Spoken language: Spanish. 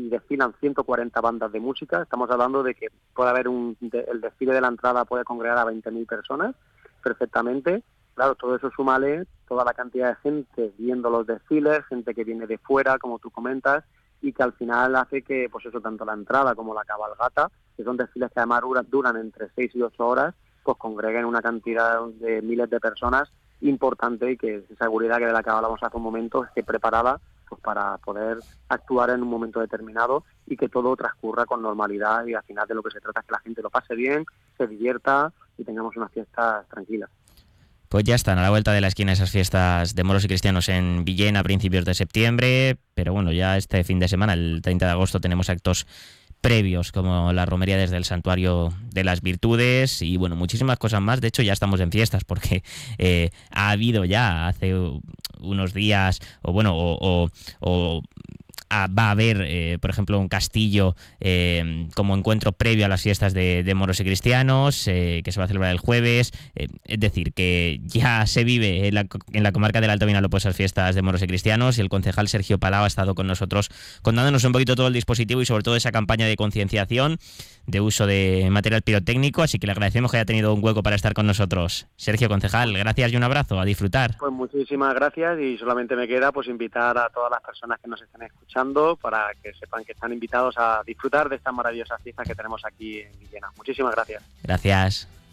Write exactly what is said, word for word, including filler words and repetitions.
y desfilan ciento cuarenta bandas de música. Estamos hablando de que puede haber un de, el desfile de la entrada puede congregar a veinte mil personas perfectamente. Claro, todo eso súmale toda la cantidad de gente viendo los desfiles, gente que viene de fuera, como tú comentas, y que al final hace que, pues eso, tanto la entrada como la cabalgata, que son desfiles que además duran, duran entre seis y ocho horas, pues congreguen una cantidad de miles de personas importante, y que esa seguridad que de la que hablamos hace un momento esté preparada pues para poder actuar en un momento determinado y que todo transcurra con normalidad, y al final de lo que se trata es que la gente lo pase bien, se divierta y tengamos unas fiestas tranquilas. Pues ya están a la vuelta de la esquina esas fiestas de moros y cristianos en Villena a principios de septiembre, pero bueno, ya este fin de semana, el treinta de agosto, tenemos actos previos como la romería desde el Santuario de las Virtudes y bueno, muchísimas cosas más. De hecho, ya estamos en fiestas porque eh, ha habido ya hace unos días, o bueno, o, o, o a, va a haber, eh, por ejemplo, un castillo eh, como encuentro previo a las fiestas de, de moros y cristianos, eh, que se va a celebrar el jueves. Eh, es decir, que ya se vive en la, en la comarca del Alto Vinalopó esas fiestas de moros y cristianos, y el concejal Sergio Palau ha estado con nosotros contándonos un poquito todo el dispositivo y sobre todo esa campaña de concienciación de uso de material pirotécnico, así que le agradecemos que haya tenido un hueco para estar con nosotros. Sergio, concejal, gracias y un abrazo, a disfrutar. Pues muchísimas gracias, y solamente me queda pues invitar a todas las personas que nos estén escuchando para que sepan que están invitados a disfrutar de estas maravillosas fiestas que tenemos aquí en Villena. Muchísimas gracias. Gracias.